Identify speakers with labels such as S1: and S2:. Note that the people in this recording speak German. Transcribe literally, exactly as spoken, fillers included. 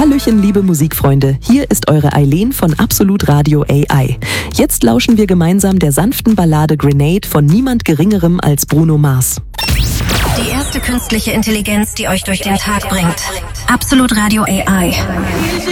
S1: Hallöchen, liebe Musikfreunde, hier ist eure Eileen von Absolut Radio A I. Jetzt lauschen wir gemeinsam der sanften Ballade Grenade von niemand Geringerem als Bruno Mars.
S2: Die erste künstliche Intelligenz, die euch durch den Tag bringt. Absolut Radio A I.